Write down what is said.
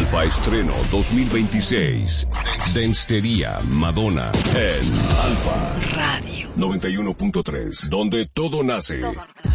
Alfa Estreno 2026. Denstería Madonna en Alfa Radio 91.3, donde todo nace.